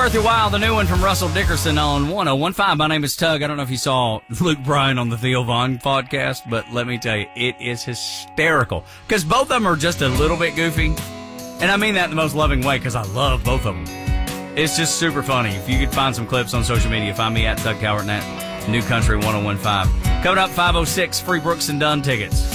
Worth Your While, the new one from Russell Dickerson on 101.5. My name is Tug. I don't know if you saw Luke Bryan on the Theo Vaughn podcast, but let me tell you, it is hysterical. Because both of them are just a little bit goofy. And I mean that in the most loving way, because I love both of them. It's just super funny. If you could find some clips on social media, find me at Tug Cowart at New Country 101.5. Coming up, 5:06, free Brooks and Dunn tickets.